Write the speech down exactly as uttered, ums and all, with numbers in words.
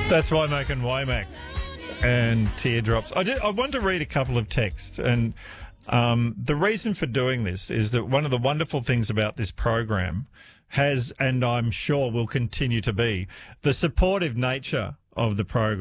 That's why making Womack and Teardrops. I, did, I want to read a couple of texts, and um, the reason for doing this is that one of the wonderful things about this program has, and I'm sure will continue to be, the supportive nature of the program.